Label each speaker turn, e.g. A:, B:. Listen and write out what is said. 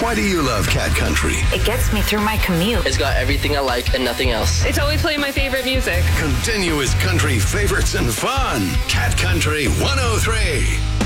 A: Why do you love Cat Country?
B: It gets me through my commute.
C: It's got everything I like and nothing else.
D: It's always playing my favorite music.
A: Continuous country favorites and fun. Cat Country 103.